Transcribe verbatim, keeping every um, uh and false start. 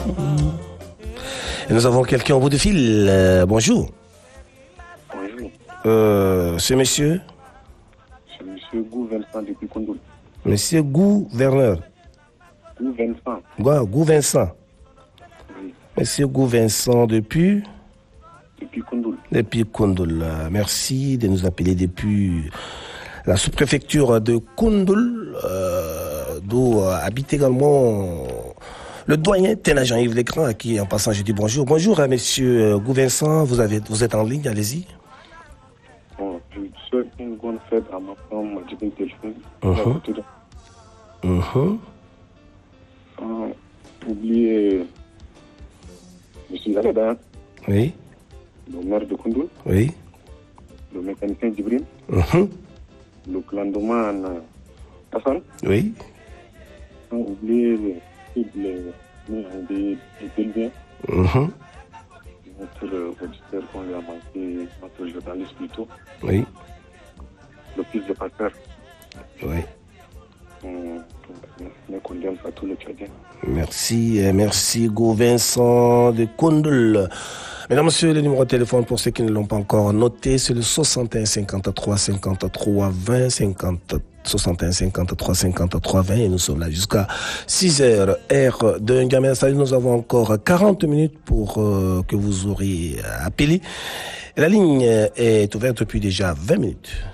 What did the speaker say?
Et nous avons quelqu'un au bout de fil. Euh, bonjour. Bonjour. Euh, c'est monsieur C'est monsieur Gou Vincent depuis Koundoul. Monsieur Gouverneur. Gou Vincent. Gou, Gou Vincent. Oui. Monsieur Gou Vincent depuis Depuis Koundoul. Depuis Koundoul. Merci de nous appeler depuis la sous-préfecture de Koundoul, euh, d'où euh, habite également le doyen Téna Jean-Yves Légrand, à qui en passant je dis bonjour. Bonjour à monsieur Gou Vincent, vous, avez, vous êtes en ligne, allez-y. Bon, je souhaite une bonne fête à ma femme, j'ai un téléphone. Uh-huh. Uh-huh. Sans oublier monsieur Zaleda, Oui. le maire de Koundoul, Oui. le mécanicien Djibril, Uh-huh. le clandoman Hassan, Oui. sans oublier les les Belgiens, Uh-huh. notre auditeur qu'on lui a manqué, notre journaliste plutôt, Oui. le fils de pasteur. Oui. Mes condoléances à tous les Tchadiens. Merci, merci Gou Vincent de Koundoul. Mesdames, Messieurs, le numéro de téléphone pour ceux qui ne l'ont pas encore noté, c'est le soixante et un cinquante-trois cinquante-trois vingt cinquante soixante et un cinquante-trois cinquante-trois vingt et nous sommes là jusqu'à six heures heure de N'Djamena. Nous avons encore quarante minutes pour euh, que vous auriez appelé. La ligne est ouverte depuis déjà vingt minutes.